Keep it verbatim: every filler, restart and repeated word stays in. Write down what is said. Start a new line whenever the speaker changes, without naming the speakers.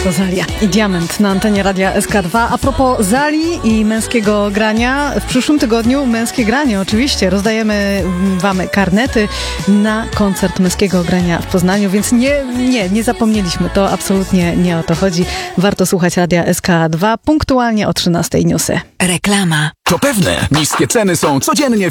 Rosalia i Diament na antenie Radia S K dwa. A propos Zali i męskiego grania, w przyszłym tygodniu męskie granie oczywiście. Rozdajemy wam karnety na koncert męskiego grania w Poznaniu, więc nie, nie, nie zapomnieliśmy. To absolutnie nie o to chodzi. Warto słuchać Radia S K dwa punktualnie o trzynastej newsy.
Reklama.
To pewne, niskie ceny są codziennie w